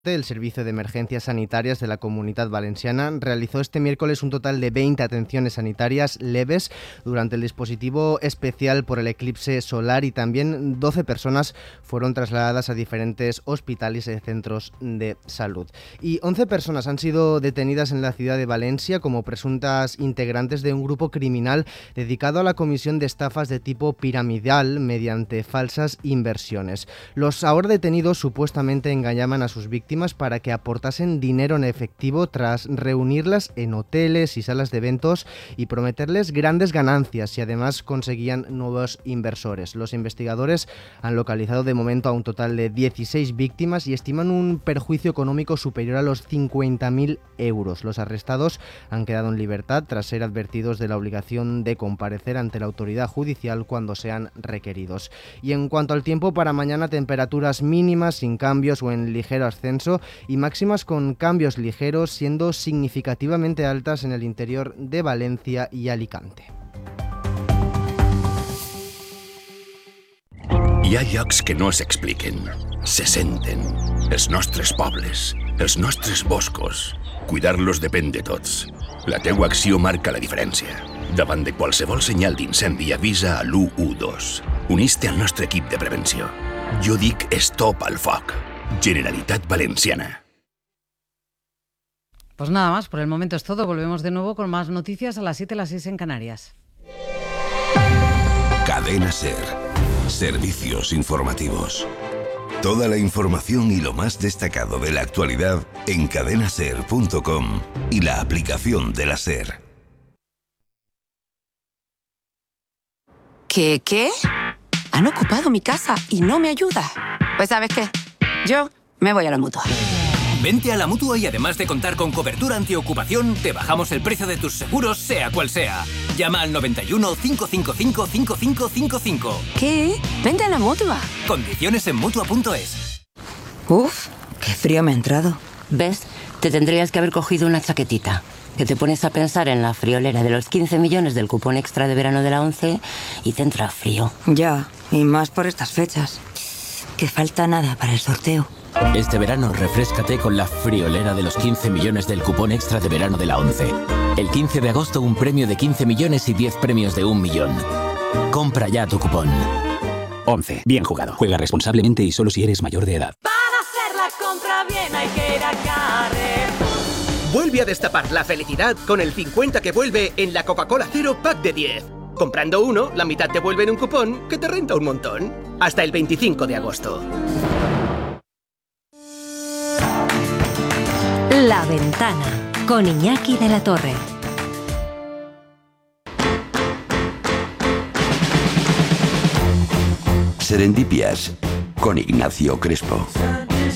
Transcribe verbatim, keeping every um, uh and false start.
El Servicio de Emergencias Sanitarias de la Comunitat Valenciana realizó este miércoles un total de veinte atenciones sanitarias leves durante el dispositivo especial por el eclipse solar y también doce personas fueron trasladadas a diferentes hospitales y centros de salud. Y once personas han sido detenidas en la ciudad de Valencia como presuntas integrantes de un grupo criminal dedicado a la comisión de estafas de tipo piramidal mediante falsas inversiones. Los ahora detenidos supuestamente engañaban a sus víctimas para que aportasen dinero en efectivo tras reunirlas en hoteles y salas de eventos y prometerles grandes ganancias y además conseguían nuevos inversores. Los investigadores han localizado de momento a un total de dieciséis víctimas y estiman un perjuicio económico superior a los cincuenta mil euros. Los arrestados han quedado en libertad tras ser advertidos de la obligación de comparecer ante la autoridad judicial cuando sean requeridos. Y en cuanto al tiempo, para mañana temperaturas mínimas sin cambios o en ligero ascenso y máximas con cambios ligeros, siendo significativamente altas en el interior de Valencia y Alicante. Hi ha llocs que no s'expliquen, se senten. Els nostres pobles, els nostres boscos. Cuidar-los depèn de tots. La teua acció marca la diferència. Davant de qualsevol senyal d'incendi, avisa a l'u u dos. Unís-te al nostre equip de prevenció. Jo dic stop al foc. Generalitat Valenciana. Pues nada más, por el momento es todo. Volvemos de nuevo con más noticias a las siete, a las seis en Canarias. Cadena SER. Servicios informativos. Toda la información y lo más destacado de la actualidad en cadena ser punto com y la aplicación de la SER. ¿Qué, qué? Han ocupado mi casa y no me ayuda. Pues ¿sabes qué? Yo me voy a la Mutua. Vente a la Mutua y además de contar con cobertura antiocupación, te bajamos el precio de tus seguros, sea cual sea. Llama al noventa y uno, cinco cinco cinco, cinco cinco cinco cinco. ¿Qué? Vente a la Mutua. Condiciones en Mutua punto es. Uf, qué frío me ha entrado. ¿Ves? Te tendrías que haber cogido una chaquetita. Que te pones a pensar en la friolera de los quince millones del cupón extra de verano de la ONCE y te entra frío. Ya, y más por estas fechas. Que falta nada para el sorteo. Este verano refréscate con la friolera de los quince millones del cupón extra de verano de la ONCE. El quince de agosto un premio de quince millones y diez premios de un millón. Compra ya tu cupón. ONCE. Bien jugado. Juega responsablemente y solo si eres mayor de edad. Para hacer la compra bien hay que ir a Carrefour. Vuelve a destapar la felicidad con el cincuenta que vuelve en la Coca-Cola Cero Pack de diez. Comprando uno, la mitad te vuelve en un cupón que te renta un montón. Hasta el veinticinco de agosto. La Ventana, con Iñaki de la Torre. Serendipias, con Ignacio Crespo.